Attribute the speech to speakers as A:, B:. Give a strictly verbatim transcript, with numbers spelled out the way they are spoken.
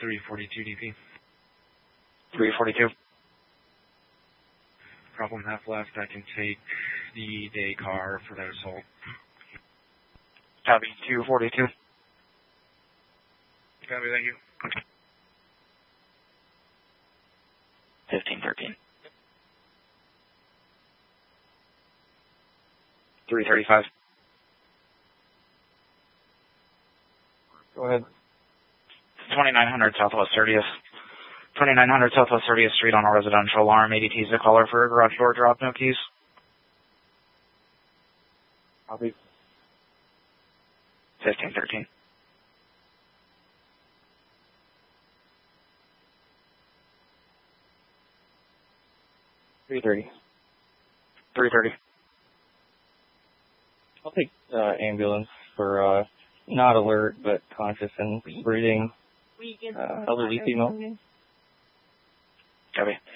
A: three forty-two D P.
B: three forty-two.
A: Problem half left. I can take the day car for that assault.
B: Copy, two forty-two.
A: Copy, thank you.
B: fifteen thirteen. three thirty-five.
C: Go ahead.
B: twenty-nine hundred Southwest thirtieth. twenty-nine hundred Southwest thirtieth Street on a residential alarm. A D T's the caller for a garage door drop, no keys.
C: Copy.
B: fifteen thirteen.
C: three thirty.
B: three thirty.
C: I'll take uh, ambulance for uh, not alert but conscious and breathing uh, elderly female.
B: Copy.